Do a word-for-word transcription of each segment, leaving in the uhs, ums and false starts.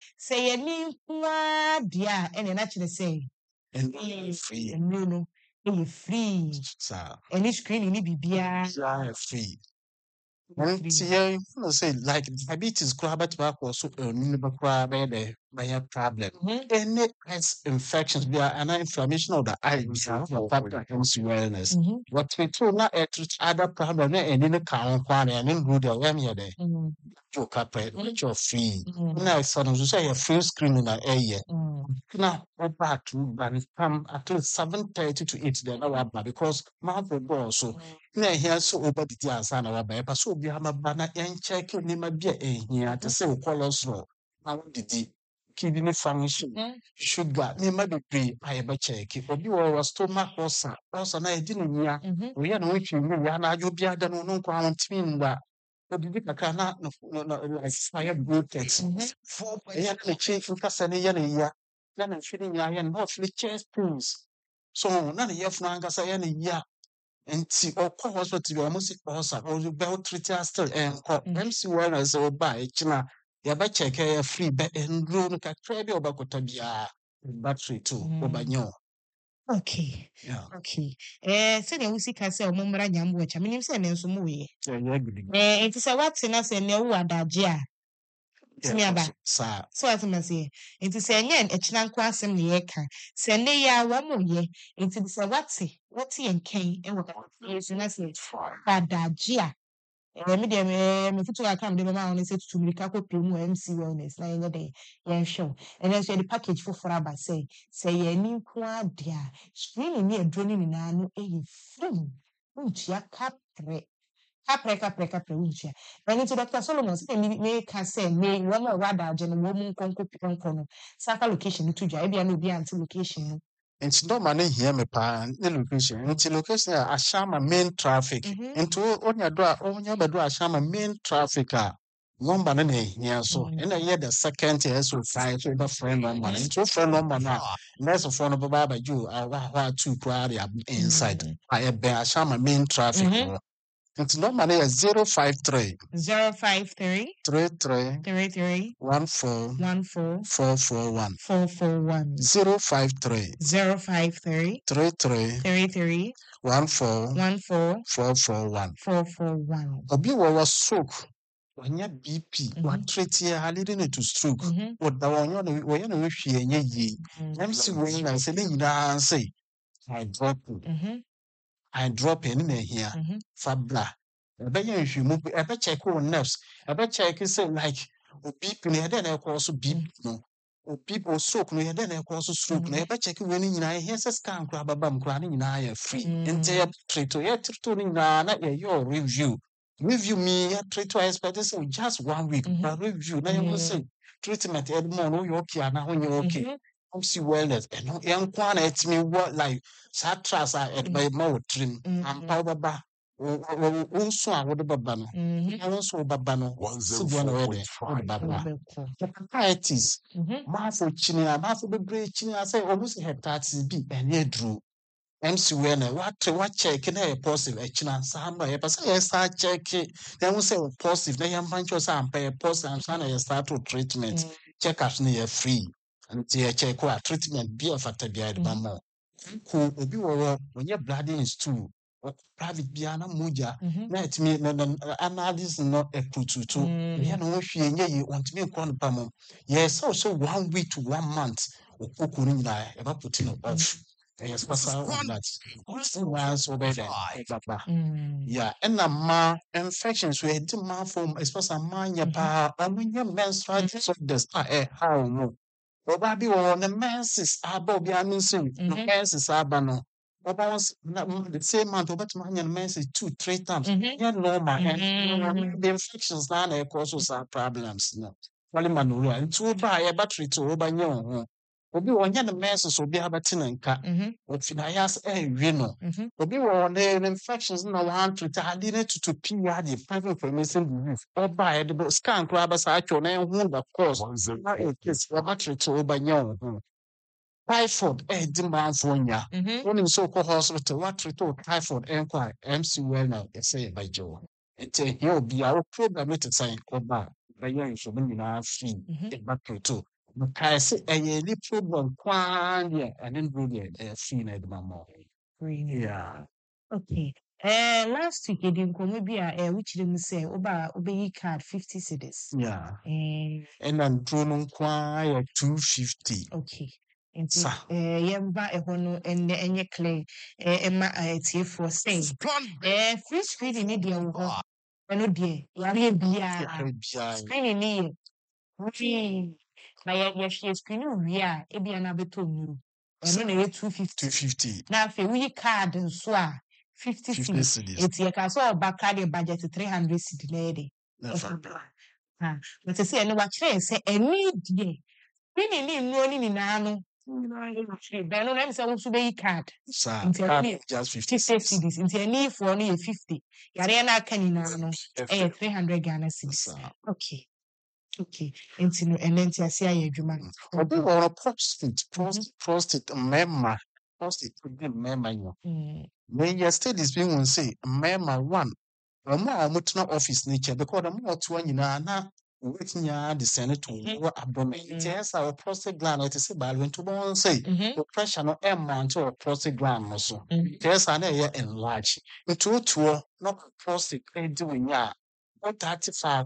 say any kwa dia and an actually say and free and no no eh free sir any screen ni bibia yeah free and see no say like diabetes crab at back or so uh crab by the problem any infections be an inflammation of the eye comes wellness what we do not other problem and in the count one and in good or there to capre which are free now son so say a free screening area now back to ban come at least seven thirty to eight then our because my boss so na here so over the answer na waba e so bi ama bana en check ni ma bia eh here to say cholesterol na what did the kidney function sugar ni ma be pre aye ba check obi wo stomach ulcer ulcer na e di no nya we ya no we twi mu ya na ajo bia da no no kwa ntimi nwa obi kakra na no no like fire bloated for ya na chief nkasa ne ya na ya na na feeling ya ya no feel chest pains so na na ya funa nkasa ya na ya nti ọkọ hospital bi ọmụ si ọsa ọdụ bẹ treaty still ẹnkọ mc wellness ọba ẹkyina yaba check ẹ free bẹ nduro no kakra bi ọbakọta bia battery too ọba nye ọ. Okay. Okay. Eh, say the wusi ka say o momra nyambo cha. Minim say ne nso mu we. Eh, enti say what na say ne wu adaje a. Timi aba. Sa. So what me say. Enti say nye echina nko asem ne ye ka. Say ne ya wa mo ye. Enti say what what yen kan e wo ka. Yes na say adaje a. Eh, me dem eh me fitu aka me dem ma won say tutu mi ka ko pemu M C wellness na yenye de yen show. And then say the package for for aba say say ye ni nko ade a screen ni edro ni na no e ye free. Unchia kapre. Kapre kapre kapre unchia. And into Doctor Solomon say me me ka say me wo ma wa da je no wo mu nkonko nkonko no. Saka location ni tuja e bia no bia anti location no. Nti no man here me pa ne location nti location a ashama main traffic nti onya do a onya be do ashama main traffic a number na here so and I hear the second year so five so the friend number nti friend number na next phone no ba ba ju a wa two crowd inside I be ashama main traffic nti number na zero five three zero five three three three three three one four one four four four one four four one zero five three zero five three three three three three one four one four four four one four four one. Obi wa wa stroke wanya B P wa treat ya leading to stroke what da wonyo no wo ya no hwie nya yi M C wey na say ni na say I drop I drop in na here fabla ebe ya hwie mu ebe check on nerves ebe check say like o B P na dey na cause B P no o people stroke no dey na cause stroke na ebe check we ni nyina here say scan kra babam kra ni nyina ya free ente ya treat ya treat ni nyina na your review review me ya treat I expect say just one week but review na you say treatment e mo no you okay na ho you okay I'm see wellness and no yan kwa na etimi what like sa trust a e by ma wo trim am pa baba o so a wo de baba no o so baba no so go na we de baba hepatitis ma fo chini a ma fo bebre chini a say almost hepatitis B and e dru M C wellness what what check na e positive e china sa ma e pasa e start check then we say positive na yan pancho sa am pa positive am sa na e start to treatment check up na e free nti e check what treatment be of factor be the mama ko obi wo onye blood is too private bia na moja na etimi na analysis no epututu ya na wo hwie nye yi ontimi nkọ no pam yes so one week to one month okuku ni na e ba put no off yes pasa on that once over there baba yeah and na ma infections we di ma form especially ma nya pa amunya menstrual disorders ah eh how no oba bi wo na menses aba obi anunsin no menses aba no oba was the same month oba tuma nya menses two three times yeah normal and the infections na na cause us problems no wali manuru and two ba ya battery to oba nya ho obi wo nya the menses obi abati na nka ofina yas eh wi no obi wo the infections na one to tali ne to to period the private information disease oba ya the scan kra ba sa atwo na hu the cause na e case wa battery to oba nya ho typhoid eh di man fo nya woni so ko hospital what to typhoid enquire M C wellness e say by jo ete here obi a problem it say oba ba yen so me na free e battery to Because say a yearly problem kwan yeah and then do the uh, free na edema more. Free na. Yeah. Okay. Uh, last week, you didn't come maybe a which didn't say oba obe card fifty cedis. Yeah. Eh, And then drone kwan yeah two fifty. okay. Nti Sa. eh yɛmba ɛhɔ no ɛnɛ ɛnyɛ clear eh ɛma atiefoɔ sɛ eh free screening ne deɛ wɔ hɔ ɛno deɛ yɛareɛ biara Yare biya. screening ne yɛ free na yɛ yɛhwɛ screening wie a ebia na bɛtɔ nnuru ɛno na ɛyɛ two fifty two fifty. na afei woyi card nso a fifty fifty cedis cedis. eti yɛka sɛ ɔba card yɛ budget three hundred cedis na yɛ de Never. ha na te sɛ ɛno wakyerɛ yɛ sɛ ɛne deɛ screening ne nnuro ne nyinaa no bɛn no na ɛm sɛ wo nso bɛyi card Sa. nti ɛno Card ne just fifty fifty cedis. cedis nti ɛniifoɔ no yɛ fifty yareɛ no aka nyinaa no ɛyɛ three hundred Ghana cedis Sa. okay okay nti no ɛnɛ nti ase ayɛ adwuma Obi or prostate, prostate, prostate, mema, prostate, mema yo. Mm, When your studies being one say, mema one, or more mutna office nature, because the more to one yina na waiting ya the senator or abdomen. It is our prostate gland, it is a bad when to one say, mhm, the pressure no amount or prostate gland also. mhm, There's an area enlarged. Into two, not prostate, doing ya. What thirty-five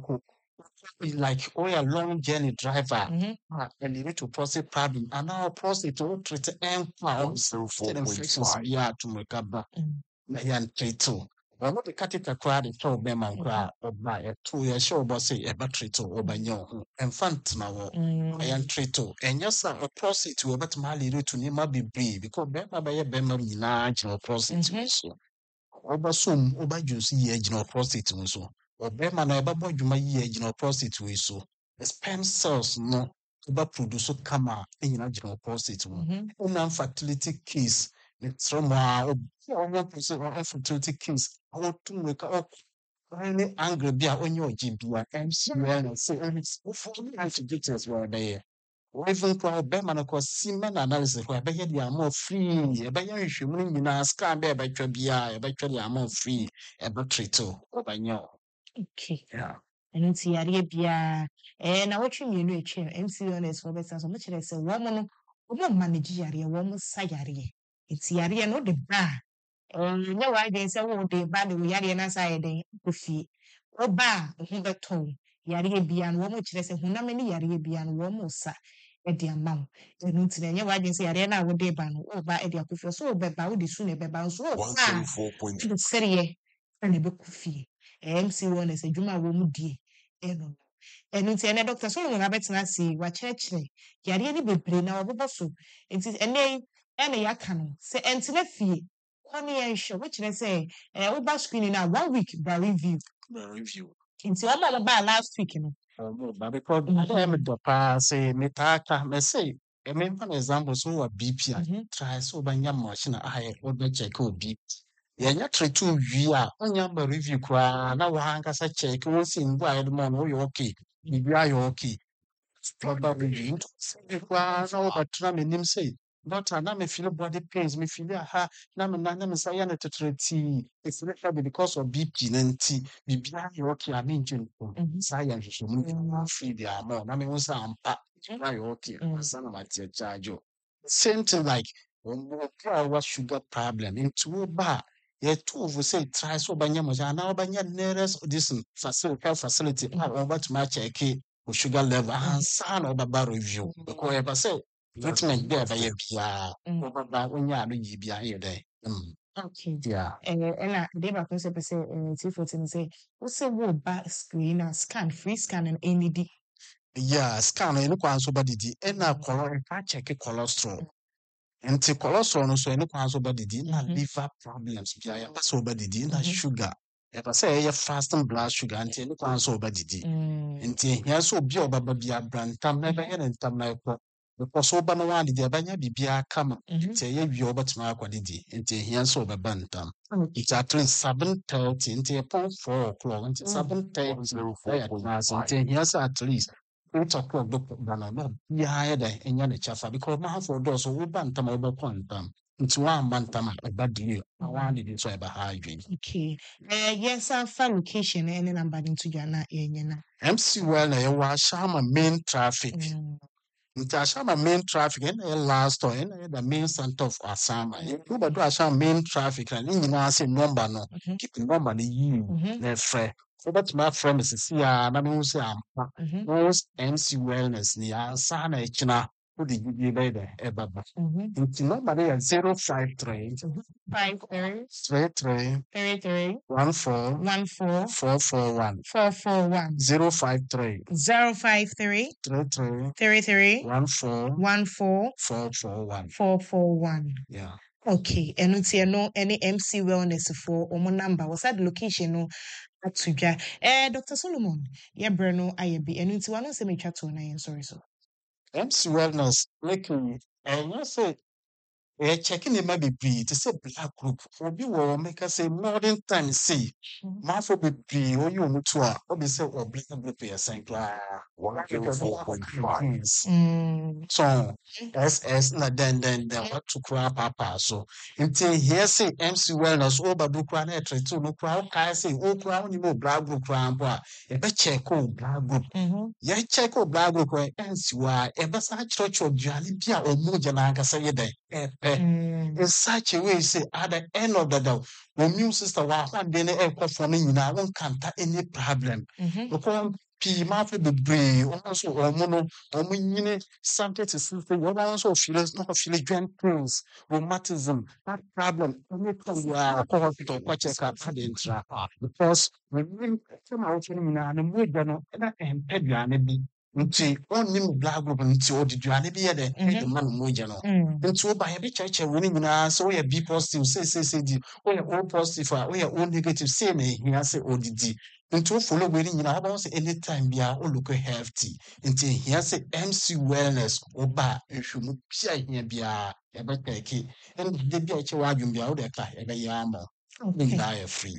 like oh yeah long journey driver mhm, ah and you need to prostate problem and now prostate to treat and pound infections yeah to make up mm, na yan treat to well what the catheter crowd is told them and cry or by a two year show but say a battery to or by your infant now I am mm, treat to and yes a prostate to about my little to name be be because bema by a bema large or prostate mhm, so over soon over you see edge no prostate so ɔbɛrima na ɛbɛbɔ dwuma yie gyina prostate wei so sperm cells no ɛbɛ produce kama ɛnyina gyina prostate mu mhm, ɛna fertility case ne trɛ mu a obi a ɔnyɛ prostate fertility case a wɔtu mmirika ɔne angle bi a ɔnyɛ ɔgye bia ɛmsiwɛ no sɛ ɛfoɔ ne antibiotics wɔ ɔbɛyɛ even kora ɔbɛrima no kɔ semen analysis kora ɛbɛyɛ de ama free ɛbɛyɛ nhwehwɛmu no nyinaa scan bɛ ɛbɛtwa biara ɛbɛtwa de ama free ɛbɛtreto ɔbɛnyɛ wo. okay Yeah. ɛno nti yareɛ biara ɛɛ na wɔtwe mmienu atwa M C honest fo bɛsa so mokyerɛ sɛ wɔn no wɔn manage yareɛ wɔn sa yareɛ nti yareɛ no de ba a ɛɛ nyɛ w'adwene sɛ wo de ba de wo yareɛ na sa yɛ den kɔ fie ɔba a ho bɛtɔ wo yareɛ biara no wɔn kyerɛ sɛ honam ne yareɛ biara no wɔn sa ɛde ama wo ɛno nti na nyɛ w'adwene sɛ yareɛ no a wode ba no ɔba ɛde akɔ fie so ɔbɛba wode su na ɛbɛba nso ɔba a ɛde sɛreɛ ɛna ɛbɛkɔ fie M C honest adwuma a wɔn die ɛno ɛno nti ɛnɛ Doctor Solomon abɛtena ase wakyerɛkyerɛ yareɛ ne bebree na wɔbɛbɔ so nti ɛnɛ yi ɛna yɛaka no sɛ ɛntena fie kɔ ne yɛnhwɛ wokyerɛ sɛ ɛɛ woba screening na one week ba review The review. nti wɔn a wɔbaa last week no Um, but because I am the pass, say, me taka, me say, I mean, for example, so a B P, Mhm. try so by your machine, I order check or B P. Yeah, try to via on your review cry. Now, hang as a check, we'll see why the man, oh, you okay, you are okay. Probably you no, but tram in him say, Doctor, now me feel body pains, me feel ha, now me na me say na to treat it's literally because of B P and T, B B I okay, I mean, you Mhm. science so move Mm. free the amount. I mean, once I'm pack, I okay, Mm. son of my charge. Same thing like when we try sugar problem into bar. Yeah, two of us say try so by your now by your nearest this facility health facility. I over to my check with sugar level and son of a review. Because if I say treatment there by your P R, Mm. over by when you are doing B I there. Okay. Yeah. ɛɛ ɛna de baako nso pɛ sɛ ɛɛ tifo ti no sɛ wosɛ wo ba screen na scan free scan no ɛni di. Yeah, scan no kwan so ba didi ɛna kɔlɔ ɛka check cholesterol. Nti cholesterol no so ɛne kwan so ba didi na Mhm. liver problems bia yɛpɛ sɛ ɔba didi na Mhm. sugar yɛpɛ sɛ ɛyɛ fasting blood sugar nti ɛne kwan so ɔba didi Mm. nti ehia sɛ obi a ɔbɛba bia bra ntam na ɛbɛyɛ ne ntam na ɛkɔ because ɔba no wa didi ɛbɛnya biribiara kama Mhm. nti ɛyɛ wie a ɔbɛtumi akɔ didi nti ehia sɛ ɔbɛba ntam Okay. nti at least seven thirty nti ɛpɔn four o'clock nti Mm. seven thirty ɛyɛ class nti ehia sɛ at least eight o'clock bɛkɔ ba na na biara yɛ dɛ ɛnya ne kyɛfa because mahafo dɔɔso woba ntam a wobɛkɔ ntam nti woamba ntam a ɛba die na woadedi nso a ɛbɛha adwene Okay. Eh, yes, I found location and then I'm back into Ghana. Yeah, M C well na yɛwɔ Ashama main traffic Mm. Nti Ashama main traffic and the last or and the main center of Asama. You but do Ashama main traffic and in you say number no. Mhm. Keep the number the you Mhm. the friend. So that's my friend is see ya na me say am. Mhm. Most M C wellness ni ansa na echina who the give you there e baba. Mhm. Nti number there zero five three Five three three three three three one four one four four four one four four one zero five three zero five three three three three three one four one four four four one. four four one. Yeah. Okay, ɛno nti ɛno ɛne M C Wellness for ɔmo number wɔsa de location no ato dwa. Eh, Doctor Solomon, yɛbrɛ no ayɛ bi ɛno nti wano nsɛm atwa to na yɛn sorry so. M C wellness making and you say eh checking the maybe be to say black group for be will make us say modern time see man for be be or you mutu a or be say or black group yes and one zero four point five. Mm. so S S na then then then what to cry papa so until here say M C wellness o babu kra na treat no kra o kai say o kra ni mo black group kra mpo a e be check o black group Mhm. ya check o black group kra M C wa e be sa chro chro duane bia o mo je na aka say ye eh Mm. in such a way say at the end of the day when immune system wa hwan de ne ekɔ fo no nyinaa won kanta any problem Mhm. because pii ma fe bebree wɔn so wɔn no wɔn nyine something to see say wɔn so feel no feel joint pains rheumatism that problem anything ya kɔ hospital kɔ check up ade ntra because when you come out no nyinaa no mu gya no na ɛmpɛ duane bi nti ɔnnim black group nti ɔde duane bi yɛ dɛ ɛde ma no mu gya no Mm. nti woba yɛbɛkyerɛkyerɛ wo no nyinaa sɛ woyɛ B positive sei sei sei di woyɛ O positive a woyɛ O negative sei na ɛhia sɛ wodidi nti wofolo wei no nyinaa wobɛwo sɛ anytime biara wolook healthy nti ɛhia sɛ M C wellness woba a nhwɛmu bia ɛhia biara yɛbɛtɛke ɛne de bia ɛkyɛ w'adwom biara wode ka yɛbɛyɛ ama wo ne Okay. nyinaa yɛ free.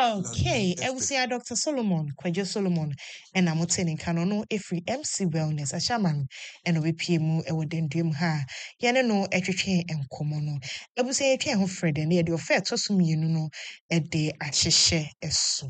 Okay, Ewusia Doctor Solomon, Kwajo Solomon, and I'm telling Kanono every M C Wellness, a shaman, and we P M ewo dendrim ha. Yane no etwetwe enkomo no. Ewusia etwe ho Fred and the offer to sum you no e de ahyehye eso.